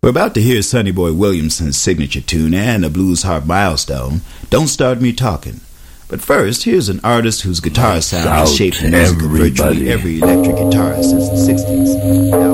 We're about to hear Sonny Boy Williamson's signature tune and a blues harp milestone, Don't Start Me Talking. But first, here's an artist whose guitar sound has shaped the music of virtually every electric guitarist since the 60s. Now,